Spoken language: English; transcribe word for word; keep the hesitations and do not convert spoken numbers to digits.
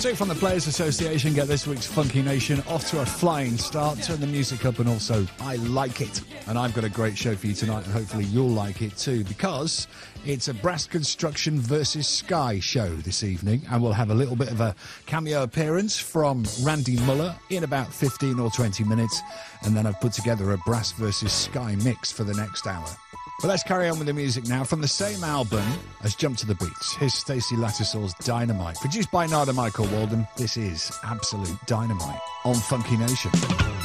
So from the Players Association, get this week's Funky Nation off to a flying start. Turn the music up and also I like it. And I've got a great show for you tonight and hopefully you'll like it too, because it's a Brass Construction versus Sky show this evening, and we'll have a little bit of a cameo appearance from Randy Muller in about fifteen or twenty minutes, and then I've put together a Brass versus Sky mix for the next hour. But let's carry on with the music now. From the same album as Jump to the Beats, here's Stacey Lattisor's Dynamite. Produced by Nada Michael Walden, this is Absolute Dynamite on Funky Nation.